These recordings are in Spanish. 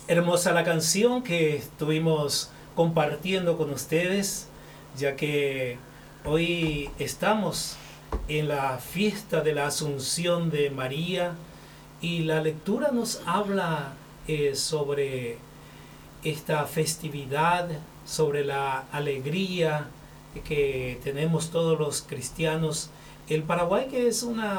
Hermosa la canción que estuvimos compartiendo con ustedes, ya que hoy estamos en la fiesta de la Asunción de María y la lectura nos habla sobre esta festividad, sobre la alegría que tenemos todos los cristianos. El Paraguay, que es un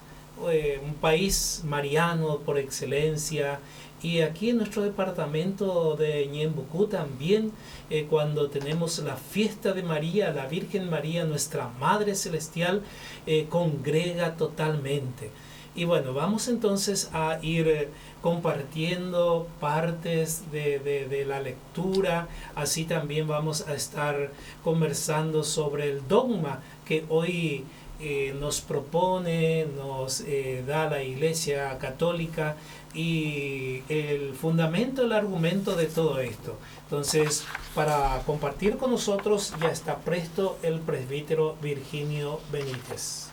país mariano por excelencia, y aquí en nuestro departamento de Ñembucú también, cuando tenemos la fiesta de María, la Virgen María, nuestra Madre Celestial, congrega totalmente. Y bueno, vamos entonces a ir compartiendo partes de la lectura, así también vamos a estar conversando sobre el dogma que hoy nos propone, nos da la Iglesia Católica y el fundamento, el argumento de todo esto. Entonces, para compartir con nosotros ya está presto el presbítero Virginio Benítez.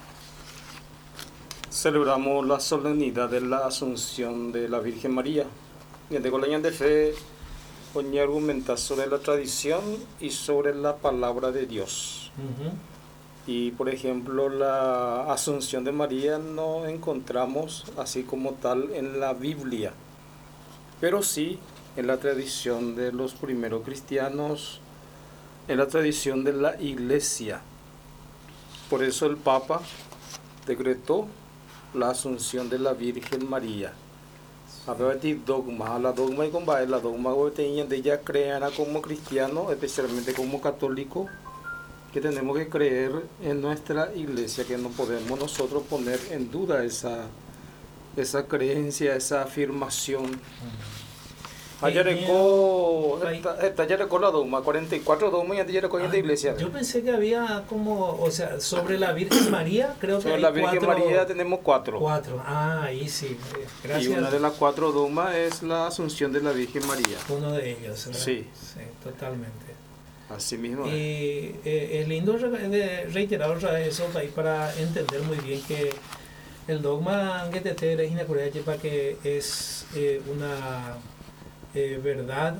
Celebramos la solemnidad de la Asunción de la Virgen María. Y de Colaña de Fe, hoy argumenta sobre la tradición y sobre la palabra de Dios. Y por ejemplo, la Asunción de María no encontramos así como tal en la Biblia, pero sí en la tradición de los primeros cristianos, en la tradición de la Iglesia. Por eso el Papa decretó la Asunción de la Virgen María. A ver, la dogma y combate, la dogma de ella creará como cristiano, especialmente como católico, que tenemos que creer en nuestra Iglesia, que no podemos nosotros poner en duda esa creencia, esa afirmación. Ayer recó la dogma, 44 dogmas y antes ya recó en la iglesia. Yo pensé que había como, o sea, sobre la Virgen María, creo que sobre la Virgen María tenemos 4. Ahí sí, gracias. Y una de las 4 dogmas es la Asunción de la Virgen María. Uno de ellos, ¿verdad? Sí, totalmente. Así mismo. Y es lindo reiterar eso para entender muy bien que el dogma que es una verdad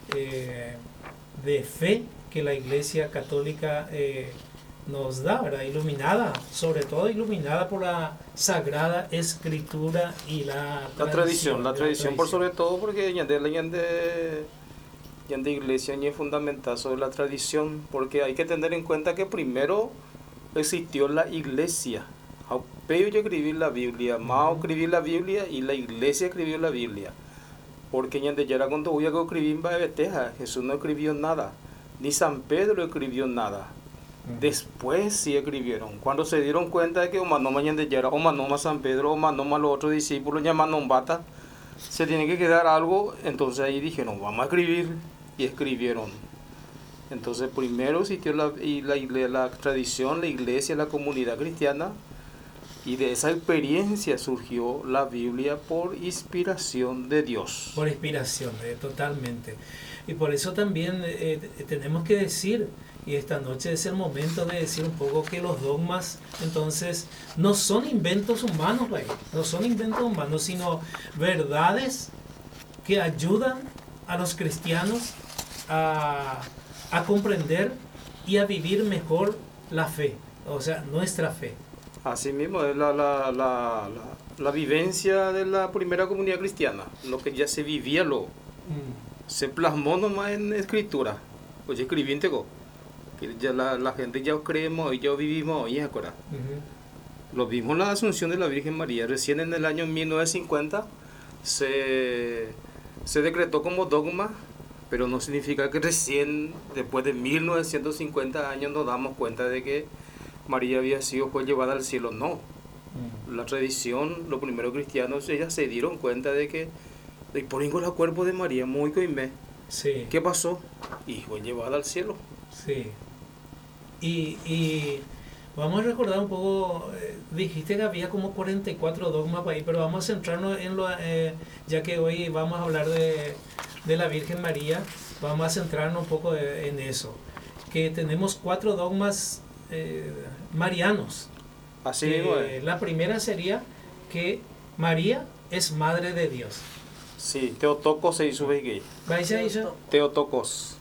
de fe que la Iglesia Católica nos da, ¿verdad? Iluminada, sobre todo iluminada por la Sagrada Escritura y la tradición. La tradición por sobre todo, porque ya de iglesia es fundamental sobre la tradición, porque hay que tener en cuenta que primero existió la iglesia. Yo escribí la Biblia, Mao escribí la Biblia y la iglesia escribió la Biblia. Porque ya era cuando voy a escribir en Beteja, Jesús no escribió nada, ni San Pedro escribió nada. Después sí escribieron. Cuando se dieron cuenta de que Omanoma Yandeyara, Omanoma San Pedro, Omanoma los otros discípulos, llamaron Bata, se tiene que quedar algo, entonces ahí dijeron, vamos a escribir, y escribieron. Entonces primero existió la tradición, la iglesia, la comunidad cristiana, y de esa experiencia surgió la Biblia por inspiración de Dios. Por inspiración, totalmente. Y por eso también tenemos que decir, y esta noche es el momento de decir un poco que los dogmas, entonces, no son inventos humanos, no son inventos humanos, sino verdades que ayudan a los cristianos a comprender y a vivir mejor la fe, o sea, nuestra fe. Así mismo es la vivencia de la primera comunidad cristiana, lo que ya se vivía, se plasmó nomás en escritura. Pues escribí en Tego, que ya la gente ya creemos y ya vivimos hoy, ¿acuerdas? Lo vimos en la Asunción de la Virgen María. Recién en el año 1950 se decretó como dogma, pero no significa que recién, después de 1950 años, nos damos cuenta de que María fue llevada al cielo. No. La tradición, los primeros cristianos, ellas se dieron cuenta de que por el cuerpo de María, muy coimé. Sí. ¿Qué pasó? Y fue llevada al cielo. Sí. Y vamos a recordar un poco, dijiste que había como 44 dogmas para ahí, pero vamos a centrarnos en lo, ya que hoy vamos a hablar de la Virgen María, vamos a centrarnos un poco en eso. Que tenemos 4 dogmas marianos. Así mismo. La primera sería que María es Madre de Dios. Sí, Theotokos se hizo gay. ¿Vais a eso? Theotokos,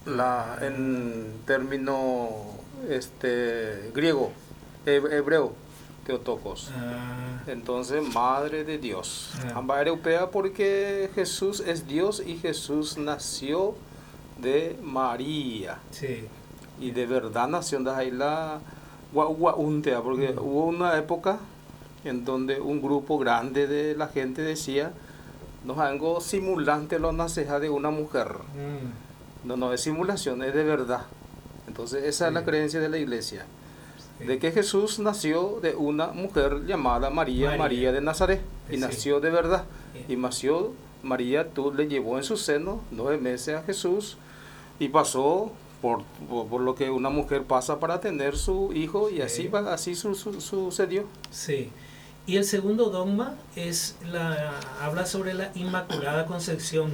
en término griego, hebreo, Theotokos. Entonces, Madre de Dios. Ambas europea porque Jesús es Dios y Jesús nació de María. Sí. Y de verdad nació de ahí la Guauntea, porque hubo una época en donde un grupo grande de la gente decía, no es algo simulante lo naceja de una mujer. No es simulación, es de verdad. Entonces esa es la creencia de la iglesia. De que Jesús nació de una mujer llamada María de Nazaret. Y nació de verdad. Y nació, María tú le llevó en su seno 9 meses a Jesús y pasó por lo que una mujer pasa para tener su hijo y así sucedió. Sí. Y el segundo dogma habla sobre la Inmaculada Concepción.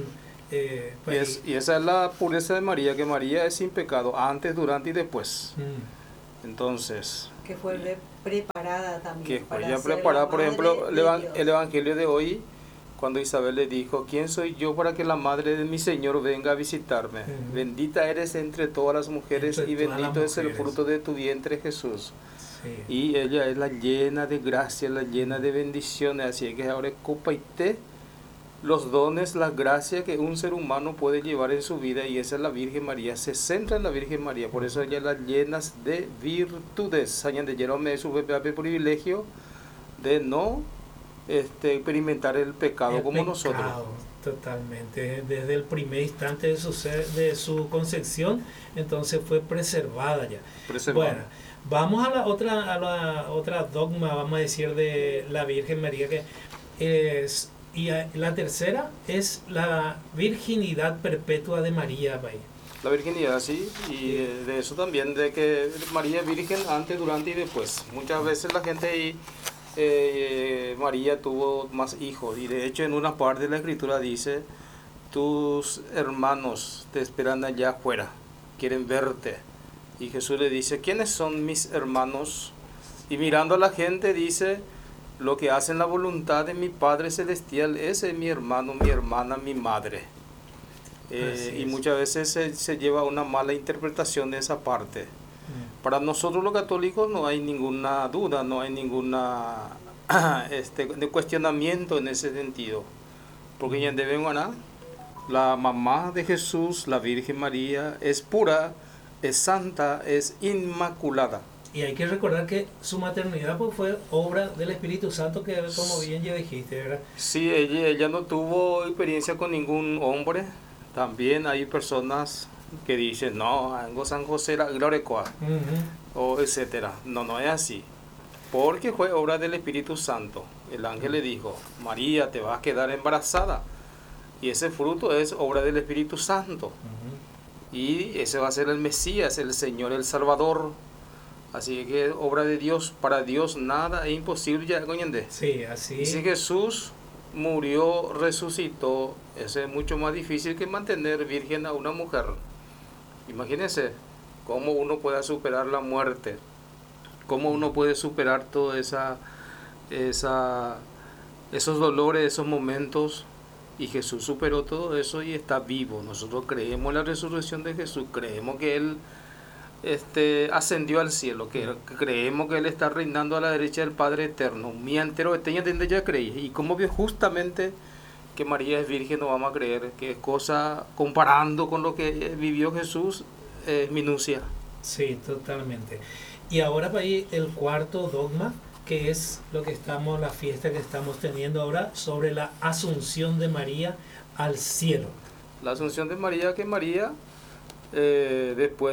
Y esa es la pureza de María, que María es sin pecado, antes, durante y después. Entonces, que fue preparada también. Que fue ya preparada, por ejemplo, el Evangelio de hoy, cuando Isabel le dijo, ¿quién soy yo para que la madre de mi Señor venga a visitarme? Bendita eres entre todas las mujeres y bendito es el fruto de tu vientre, Jesús. Sí. Y ella es la llena de gracia, la llena de bendiciones, así que ahora compartí los dones, las gracias que un ser humano puede llevar en su vida, y esa es la Virgen María, se centra en la Virgen María, por eso ella las llenas de virtudes. De Jerome es su privilegio de no experimentar el pecado como nosotros. Totalmente, desde el primer instante de su concepción, entonces fue preservada ya. Bueno, vamos a la otra dogma, vamos a decir, de la Virgen María, que es... Y la tercera es la virginidad perpetua de María. La virginidad, sí, y de eso también, de que María es virgen antes, durante y después. Muchas veces la gente María tuvo más hijos, y de hecho en una parte de la escritura dice, tus hermanos te esperan allá afuera, quieren verte. Y Jesús le dice, ¿quiénes son mis hermanos? Y mirando a la gente dice, lo que hacen la voluntad de mi Padre Celestial, ese es mi hermano, mi hermana, mi madre. Y muchas veces se lleva una mala interpretación de esa parte. Para nosotros los católicos no hay ninguna duda, no hay ninguna de cuestionamiento en ese sentido. Porque ya deben ganar, la mamá de Jesús, la Virgen María, es pura, es santa, es inmaculada. Y hay que recordar que su maternidad pues, fue obra del Espíritu Santo, que como bien ya dijiste, ¿verdad? Sí, ella no tuvo experiencia con ningún hombre. También hay personas que dicen, no, San José era glorecoa, o etcétera. No es así. Porque fue obra del Espíritu Santo. El ángel le dijo, María, te vas a quedar embarazada. Y ese fruto es obra del Espíritu Santo. Y ese va a ser el Mesías, el Señor, el Salvador. Así que obra de Dios, para Dios nada es imposible, ya coñende. Sí, así. Y si Jesús murió, resucitó, eso es mucho más difícil que mantener virgen a una mujer. Imagínense cómo uno puede superar la muerte, cómo uno puede superar todos esos dolores, esos momentos. Y Jesús superó todo eso y está vivo. Nosotros creemos en la resurrección de Jesús, creemos que Él ascendió al cielo, que creemos que Él está reinando a la derecha del Padre Eterno. Mi entero ya creí. Y como vio justamente que María es virgen, no vamos a creer que es cosa, comparando con lo que vivió Jesús, es minucia. Sí, totalmente. Y ahora para ir el cuarto dogma, que es la fiesta que estamos teniendo ahora, sobre la Asunción de María al cielo. La Asunción de María, que María, después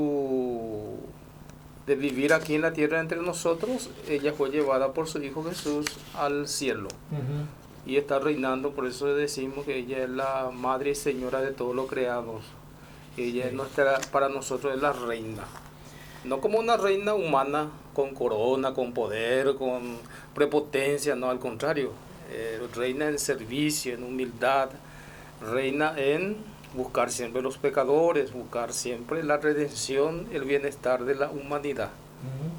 de vivir aquí en la tierra entre nosotros, ella fue llevada por su Hijo Jesús al cielo. Y está reinando, por eso decimos que ella es la Madre y Señora de todo lo creado. Ella es para nosotros es la reina. No como una reina humana con corona, con poder, con prepotencia, no, al contrario. Reina en servicio, en humildad, reina en buscar siempre los pecadores, buscar siempre la redención, el bienestar de la humanidad.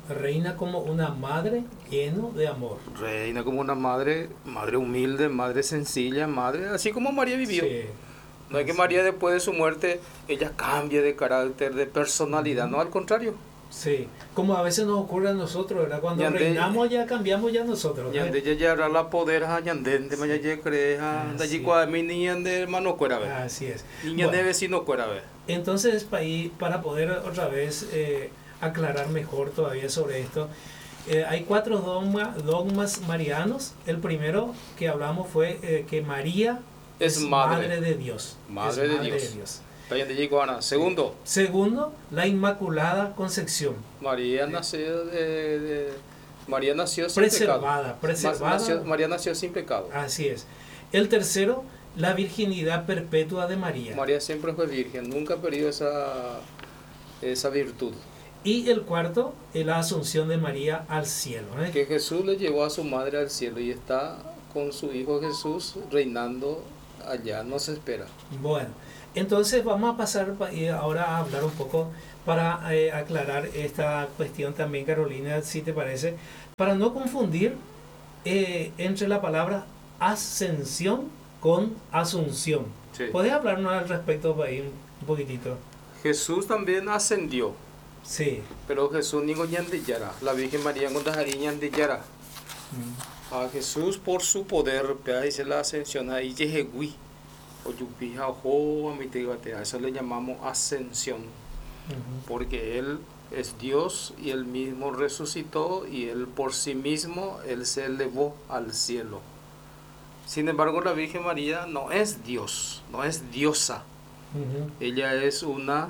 Reina como una madre lleno de amor. Reina como una madre, madre humilde, madre sencilla, madre, así como María vivió. Sí. No es que María después de su muerte, ella cambie de carácter, de personalidad, no, al contrario. Sí, como a veces nos ocurre a nosotros, ¿verdad? Cuando Yande- reinamos ya cambiamos ya nosotros. ¿verdad? Yande ya hará la poder a yandende, maya ya creja, Así de allí es. cuando mi niña de hermano cuera ver, Así es. niña Bueno, de vecino cuera ver. entonces, para poder otra vez aclarar mejor todavía sobre esto, hay 4 dogmas marianos. El primero que hablamos fue que María Es es madre. madre de Dios. Madre Es de Dios. Yande llegó Ana. Segundo, Segundo, la Inmaculada Concepción. María nació María nació sin pecado. Preservada. María nació sin pecado. Así es. El tercero, la virginidad perpetua de María. María siempre fue virgen, nunca ha perdido esa virtud. Y el cuarto, la asunción de María al cielo. ¿eh? Que Jesús le llevó a su madre al cielo y está con su hijo Jesús reinando allá, no se espera. Bueno, entonces vamos a pasar ahora a hablar un poco para aclarar esta cuestión también, Carolina, si te parece, para no confundir entre la palabra ascensión con asunción. Sí. ¿Podés hablarnos al respecto ahí un poquitito? Jesús también ascendió, Sí. pero Jesús ni ñandillara, la Virgen María en ñandillara. Mm. A Jesús por su poder, dice la ascensión, ahí yehegui, o yupija o a eso le llamamos ascensión, Ujú. porque Él es Dios y Él mismo resucitó y Él por sí mismo, Él se elevó al cielo. Sin embargo, la Virgen María no es Dios, no es diosa. Ujú. Ella es una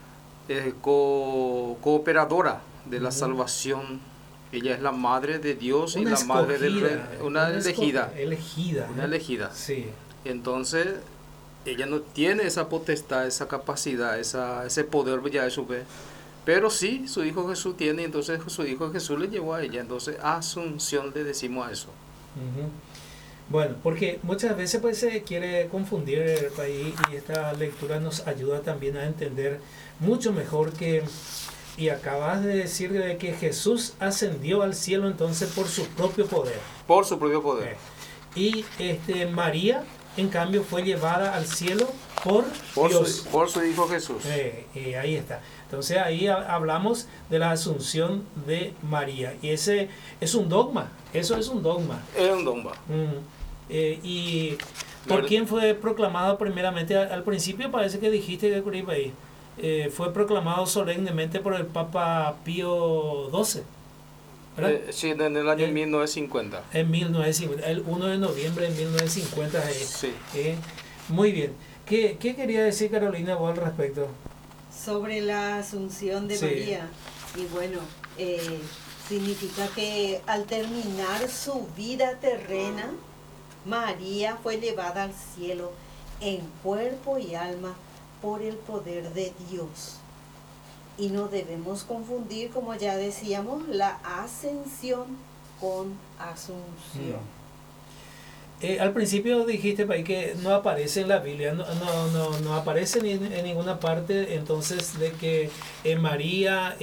cooperadora de la Ujú. salvación. Ella es la madre de Dios y Una la madre del rey, escogida, una elegida. Elegida. Una ¿eh? elegida. Sí. Entonces, ella no tiene esa potestad, esa capacidad, ese poder ya de su fe. Pero sí, su hijo Jesús tiene, entonces su hijo Jesús le llevó a ella. Entonces, asunción le decimos a eso. Ujú. Bueno, porque muchas veces pues se quiere confundir el país y esta lectura nos ayuda también a entender mucho mejor que, y acabas de decir de que Jesús ascendió al cielo entonces por su propio poder. Por su propio poder. Y María, en cambio, fue llevada al cielo por Dios. Por su hijo Jesús. Ahí está. Entonces ahí hablamos de la asunción de María. Y ese es un dogma. Eso es un dogma. Es un dogma. ¿Y por quién fue proclamado primeramente? Al principio parece que dijiste que por ahí fue proclamado solemnemente por el Papa Pío XII, ¿verdad? Sí, en el año 1950. En 1950, el 1 de noviembre de 1950. Sí. Muy bien. ¿Qué quería decir Carolina vos al respecto? Sobre la asunción de Sí. María. Y bueno, significa que al terminar su vida terrena, María fue llevada al cielo en cuerpo y alma por el poder de Dios. Y no debemos confundir, como ya decíamos, la ascensión con asunción. Al principio dijiste Pai, que no aparece en la Biblia, no aparece en ninguna parte entonces de que María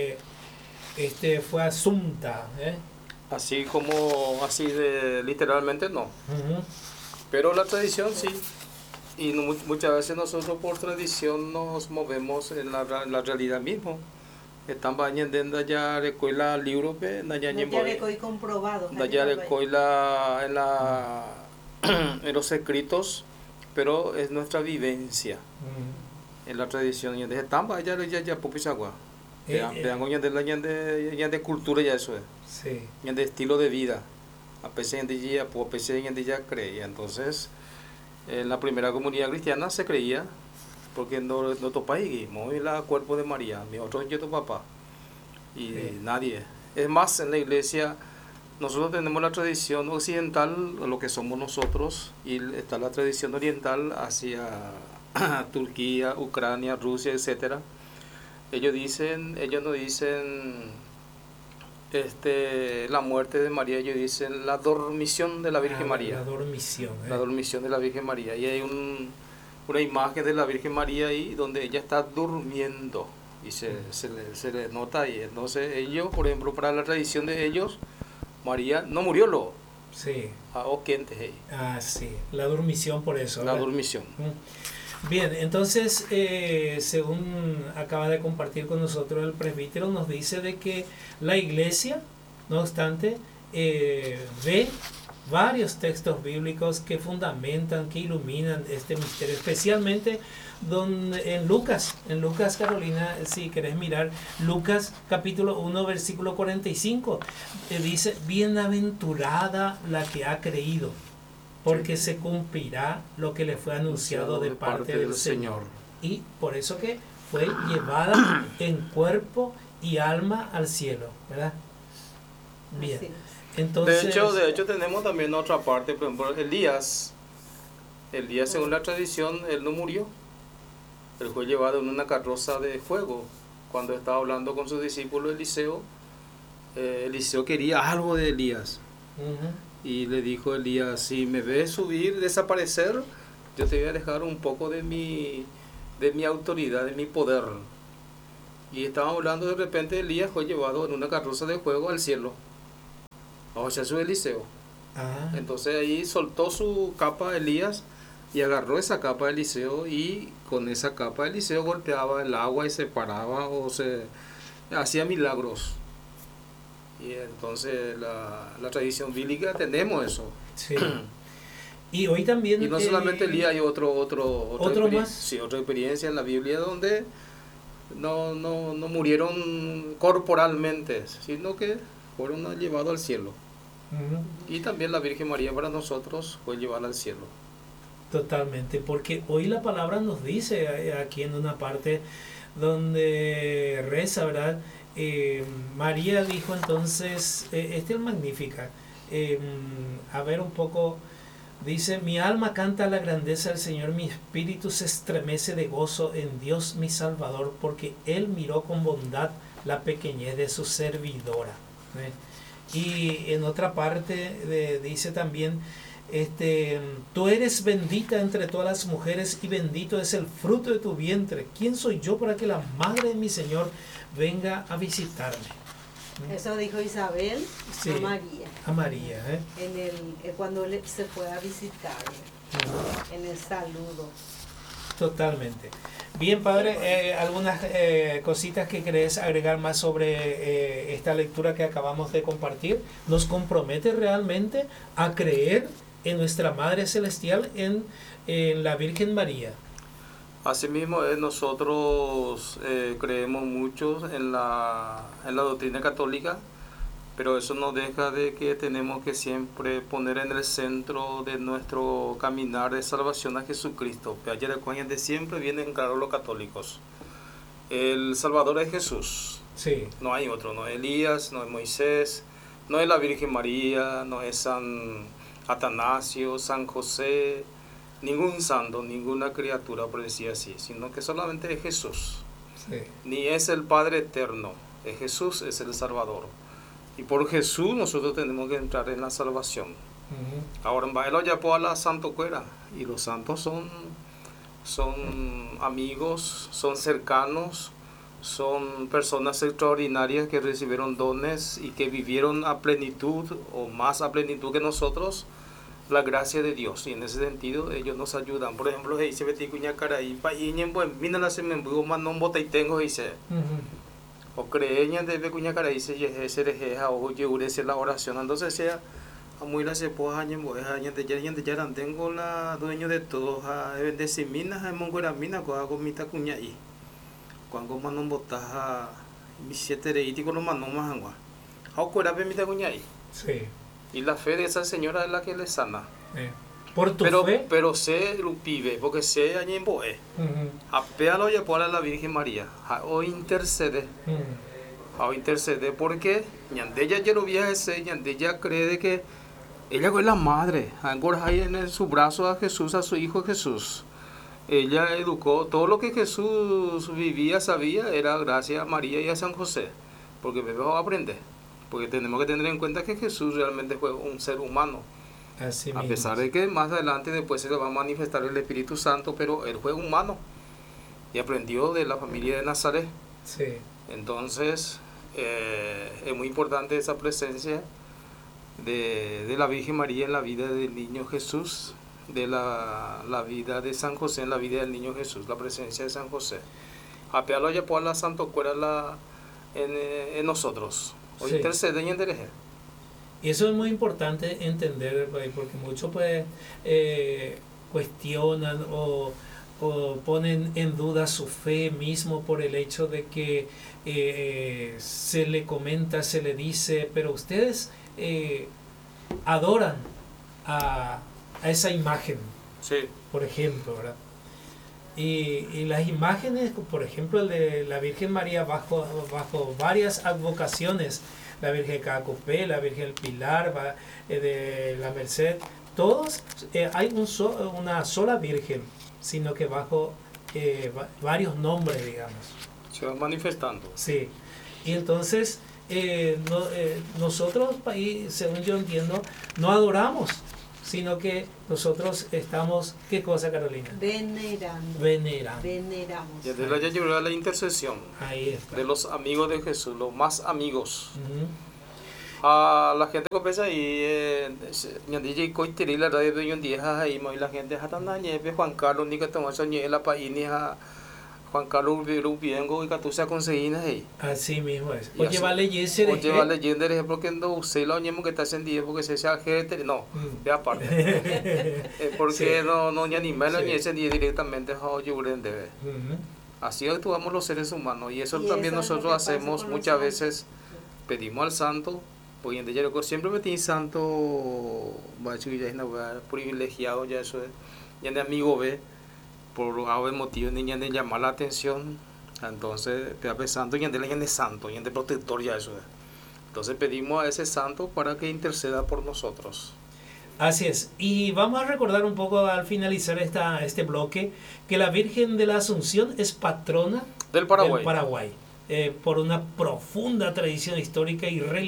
fue asunta. Así como, literalmente no. Ujú. Pero la tradición sí. Y muchas veces nosotros por tradición nos movemos en la realidad mismo. Están bañando ya recuela libro pe No ya recoy comprobado. ya recuela en los escritos, pero es nuestra vivencia en la tradición. Y están ya popisagua. Vean ya de cultura ya eso es. Sí. Ya de estilo de vida. A pesar de ya creía. Entonces, en la primera comunidad cristiana se creía, porque en nuestro país, muy la cuerpo de María, mi otro yo tu papá, y Sí. nadie. Es más, en la iglesia, nosotros tenemos la tradición occidental, lo que somos nosotros, y está la tradición oriental hacia Turquía, Ucrania, Rusia, etcétera. Ellos no dicen la muerte de María, ellos dicen la dormición de la Virgen María. La dormición. La dormición de la Virgen María. Y hay una imagen de la Virgen María ahí donde ella está durmiendo. y se le nota, y entonces ellos, por ejemplo, para la tradición de ellos, María no murió luego. Sí. Sí, la dormición por eso. La ¿verdad? dormición. Bien, entonces, según acaba de compartir con nosotros el presbítero, nos dice de que la iglesia, no obstante, ve varios textos bíblicos que fundamentan, que iluminan este misterio, especialmente en Lucas, Carolina, si querés mirar, Lucas capítulo 1, versículo 45, dice, bienaventurada la que ha creído, porque se cumplirá lo que le fue anunciado de parte del Señor. Y por eso que fue llevada en cuerpo y alma al cielo, ¿verdad? Bien. Entonces, de hecho tenemos también otra parte, por ejemplo, Elías, según la tradición, él no murió. Él fue llevado en una carroza de fuego. Cuando estaba hablando con su discípulo Eliseo, Eliseo quería algo de Elías. Y le dijo Elías, si me ves subir, desaparecer, yo te voy a dejar un poco de mi autoridad, de mi poder. Y estaban hablando, de repente Elías fue llevado en una carroza de fuego al cielo. O sea, su Eliseo. Entonces ahí soltó su capa Elías y agarró esa capa de Eliseo, y con esa capa de Eliseo golpeaba el agua y se paraba o se hacía milagros. Y entonces la tradición bíblica tenemos eso. Sí. Y hoy también... Y no solamente Elías, hay otra más. Sí, otra experiencia en la Biblia donde no murieron corporalmente, sino que fueron llevados al cielo. Y también la Virgen María para nosotros fue llevada al cielo. Totalmente, porque hoy la palabra nos dice aquí en una parte donde reza, ¿verdad? María dijo entonces, este es Magnífica, a ver un poco, dice, mi alma canta la grandeza del Señor, mi espíritu se estremece de gozo en Dios mi Salvador, porque Él miró con bondad la pequeñez de su servidora. Y en otra parte dice también, tú eres bendita entre todas las mujeres y bendito es el fruto de tu vientre. ¿Quién soy yo para que la madre de mi Señor venga a visitarme? Eso dijo Isabel, sí, a María. A María, cuando se fue a visitarle, en el saludo. Totalmente. Bien, padre, algunas cositas que querés agregar más sobre esta lectura que acabamos de compartir. Nos compromete realmente a creer en nuestra Madre Celestial, en la Virgen María. Asimismo, nosotros creemos mucho en la doctrina católica, pero eso no deja de que tenemos que siempre poner en el centro de nuestro caminar de salvación a Jesucristo. Ayer de siempre vienen claro los católicos. El Salvador es Jesús. Sí. No hay otro, no es Elías, no es Moisés, no es la Virgen María, no es San Atanasio, San José, ningún santo, ninguna criatura, por decir así, sino que solamente es Jesús. Sí. Ni es el Padre eterno, es Jesús, es el Salvador. Y por Jesús nosotros tenemos que entrar en la salvación. Ahora en Baelo ya puedo la santo cuera, y los santos son amigos, son cercanos, son personas extraordinarias que recibieron dones y que vivieron a plenitud o más a plenitud que nosotros la gracia de Dios, y en ese sentido ellos nos ayudan. Por ejemplo, dice Betty Cuña Caray, mira la semembugo manón bota y tengo, dice. O creeña de Cuña Caray, dice, ese dejeja o yeurece la oración. Entonces sea muy la se puede de ya tengo la dueño de todos a bendeciminas a mongoramina con mita cuña y cuando manón botaja mi siete reiti con los manón más agua. How could I mita cuña y? Sí. Y la fe de esa señora es la que le sana. Por tu fe. Pero se lo pibe, porque se añemboe. Apéalo ya por la Virgen María. O intercede. O intercede porque ñandella ya lo vieja ese, ñandella cree de que ella es la madre. Ahora hay en su brazo a Jesús, a su hijo Jesús. Ella educó, todo lo que Jesús vivía, sabía, era gracias a María y a San José. Porque me vamos a aprender. Porque tenemos que tener en cuenta que Jesús realmente fue un ser humano. Así a mismo. pesar de que más adelante después se le va a manifestar el Espíritu Santo, pero él fue humano y aprendió de la familia de Nazaret. Sí. Entonces, es muy importante esa presencia de la Virgen María en la vida del niño Jesús, de la vida de San José en la vida del niño Jesús, la presencia de San José. Apealo ya por la Santo Cuera en nosotros. O Sí. interceden y enderecer. Y eso es muy importante entender, porque muchos pues cuestionan o ponen en duda su fe mismo por el hecho de que se le comenta, se le dice, pero ustedes adoran a esa imagen, Sí. por ejemplo, ¿verdad? Y las imágenes, por ejemplo, el de la Virgen María bajo varias advocaciones, la Virgen Cacupé, la Virgen Pilar, de la Merced, todos hay una sola Virgen, sino que bajo varios nombres, digamos. Se van manifestando. Sí. Y entonces nosotros, según yo entiendo, no adoramos, sino que nosotros estamos, ¿qué cosa, Carolina? Venerando. Veneramos. Y desde la ya llegó la intercesión Ahí está. de los amigos de Jesús, los más amigos. Ujú. A la gente que piensa ahí, DJ Coiteri, la radio de un día, ahí, y la gente, Juan Carlos, ni que tomó esa la país, ni a Juan Carlos Rubiengo, y que tú se conseguidas ahí. Así mismo es. Y Oye, así- vale, y ese Oye, vale, yendo, porque no usé la oñemo que está encendido, porque se sea gente, no, de aparte. Porque Sí. no, ni animal, Sí. ni ese día directamente, oye, debe. Ujú. Así actuamos los seres humanos, y eso Y también eso es lo nosotros que pasa hacemos con los muchas santos. veces. Pedimos al santo, hoy en día yo siempre metí santo, privilegiado, ya eso es, ya de amigo ve, por algo motivo, ni de llamar la atención, entonces te va pensando, y de santo, y de protector, ya eso es. Entonces pedimos a ese santo para que interceda por nosotros. Así es. Y vamos a recordar un poco al finalizar este bloque que la Virgen de la Asunción es patrona Del Paraguay. del Paraguay. Por una profunda tradición histórica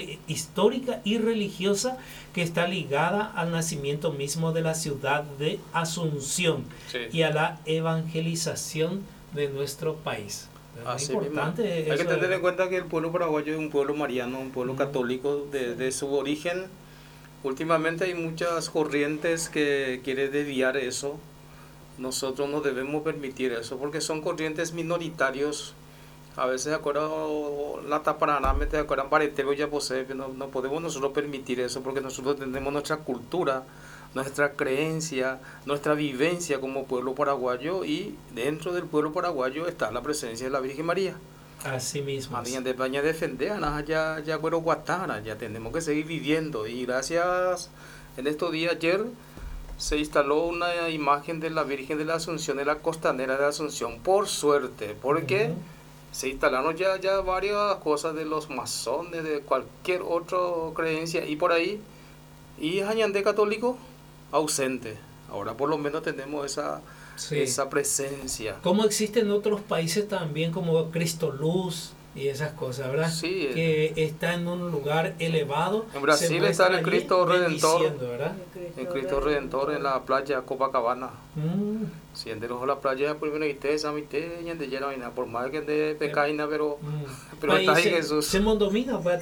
y religiosa que está ligada al nacimiento mismo de la ciudad de Asunción Sí. y a la evangelización de nuestro país. Es Así muy importante mismo. Hay que eso. tener en cuenta que el pueblo paraguayo es un pueblo mariano, un pueblo católico de su origen. Últimamente hay muchas corrientes que quieren desviar eso. Nosotros no debemos permitir eso porque son corrientes minoritarios. A veces acuerdo la taparaname, te acuerdan pareteo ya posee, no podemos nosotros permitir eso porque nosotros tenemos nuestra cultura, nuestra creencia, nuestra vivencia como pueblo paraguayo, y dentro del pueblo paraguayo está la presencia de la Virgen María. Así mismo. A mí de España defender, ya cuero guatara, ya tenemos que seguir viviendo, y gracias en estos días ayer se instaló una imagen de la Virgen de la Asunción en la costanera de Asunción, por suerte, porque Ujú. se instalaron ya varias cosas de los masones, de cualquier otra creencia y por ahí, y Jañandé católico ausente. Ahora por lo menos tenemos Sí. esa presencia. Como existen otros países también como Cristo Luz y esas cosas, ¿verdad? Sí. Que está en un lugar elevado. En Brasil se está muestra el allí Cristo Redentor. bendiciendo, ¿verdad? En Cristo Redentor en la playa Copacabana. Mm, Si enderojo la playa, primero y te, samite, y ande llena vaina, por más que de pecaina, pero Ahí está ahí se, Jesús. se mondomina, pues,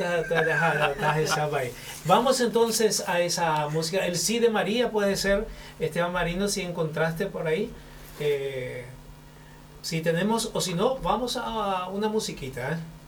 vamos entonces a esa música. El Sí de María puede ser, Esteban Marino, si encontraste por ahí. Si tenemos, o si no, vamos a una musiquita, ¿eh?